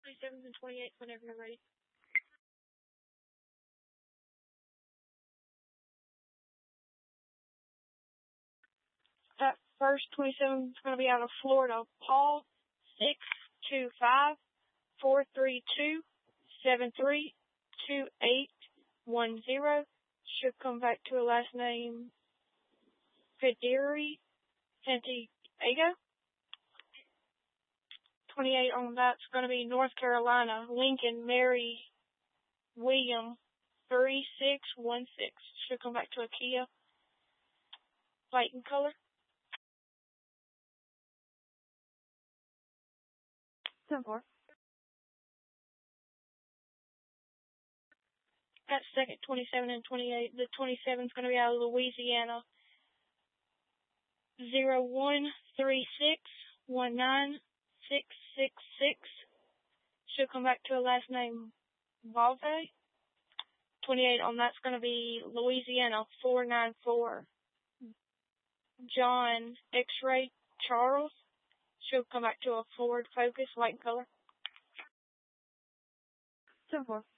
27th and 28th whenever you're ready. That first 27th is going to be out of Florida. Paul 625-432-732810. Should come back to a last name Federi Santiago. 28 on that's going to be North Carolina. Lincoln Mary William 3616. Should come back to a Kia. White in color. 10-4. At second, 27 and 28. The 27 is going to be out of Louisiana. 0136196666. Should come back to a last name Valve. 28 on that's going to be Louisiana 494. John X-Ray Charles. Should come back to a Ford Focus, white color. 10-4.